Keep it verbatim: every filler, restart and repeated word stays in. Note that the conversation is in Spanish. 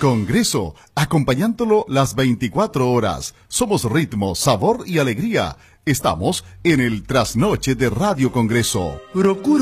Congreso, acompañándolo las veinticuatro horas. Somos ritmo, sabor y alegría. Estamos en el trasnoche de Radio Congreso. Procura